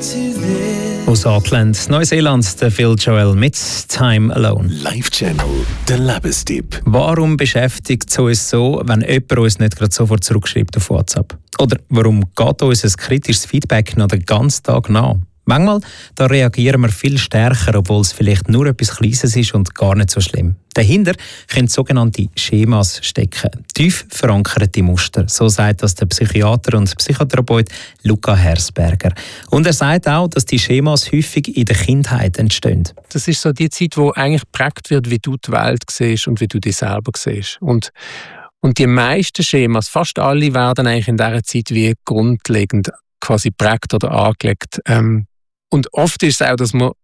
Aus Auckland, Neuseeland, der Phil Joel mit «Time Alone». Live-Channel, der Lebenstipp. Warum beschäftigt es uns so, wenn jemand uns nicht gerade sofort zurückschreibt auf WhatsApp? Oder warum geht uns ein kritisches Feedback noch den ganzen Tag nach? Manchmal da reagieren wir viel stärker, obwohl es vielleicht nur etwas Kleines ist und gar nicht so schlimm. Dahinter können sogenannte Schemas stecken, tief verankerte Muster. So sagt das der Psychiater und Psychotherapeut Luca Hersberger. Und er sagt auch, dass die Schemas häufig in der Kindheit entstehen. Das ist so die Zeit, wo eigentlich geprägt wird, wie du die Welt siehst und wie du dich selber siehst. Und die meisten Schemas, fast alle, werden eigentlich in dieser Zeit wie grundlegend quasi geprägt oder angelegt. Und oft ist es auch, dass wir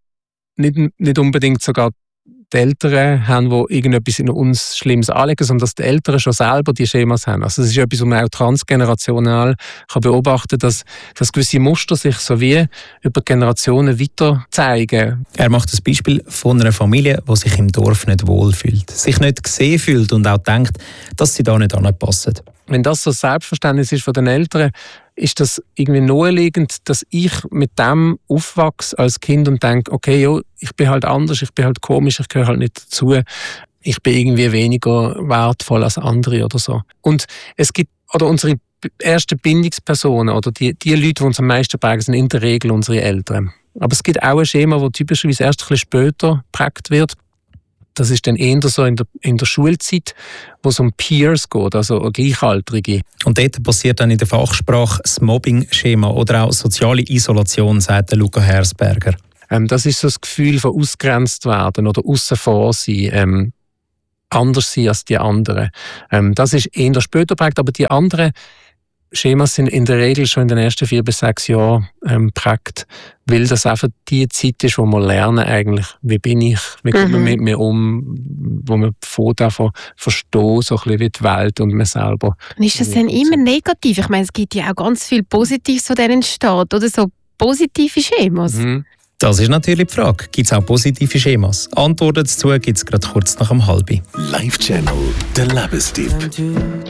nicht unbedingt sogar die Eltern haben, die irgendetwas in uns Schlimmes anlegen, sondern dass die Eltern schon selber die Schemas haben. Also es ist etwas, was man auch transgenerational kann beobachten kann, dass gewisse Muster sich so wie über Generationen weiter zeigen. Er macht das Beispiel von einer Familie, die sich im Dorf nicht wohlfühlt, sich nicht gesehen fühlt und auch denkt, dass sie da nicht anpassen. Wenn das so ein Selbstverständnis ist von den Eltern, ist das irgendwie naheliegend, dass ich mit dem aufwachse als Kind und denke, okay, jo, ich bin halt anders, ich bin halt komisch, ich gehöre halt nicht dazu, ich bin irgendwie weniger wertvoll als andere oder so. Und es gibt, oder unsere ersten Bindungspersonen oder die Leute, die uns am meisten prägen, sind in der Regel unsere Eltern. Aber es gibt auch ein Schema, das typischerweise erst ein bisschen später geprägt wird. Das ist dann eher so in der Schulzeit, wo es um Peers geht, also Gleichaltrige. Und dort passiert dann in der Fachsprache das Mobbing-Schema oder auch soziale Isolation, sagt Luca Hersberger. Das ist so das Gefühl von ausgegrenzt werden oder aussen vor sein, anders sein als die anderen. Das ist eher später geprägt, aber die anderen Schemas sind in der Regel schon in den ersten 4 bis 6 Jahren geprägt, weil das einfach die Zeit ist, wo wir lernen eigentlich, wie bin ich, wie geht man mit mir um, wo man davon verstehen, so ein bisschen wie die Welt und man selber. Und ist das dann immer negativ? Ich meine, es gibt ja auch ganz viel Positives, was dann entsteht, oder so positive Schemas. Das ist natürlich die Frage. Gibt es auch positive Schemas? Antworten dazu gibt es gerade kurz nach dem 12:30. Live-Channel, der Lebenstipp.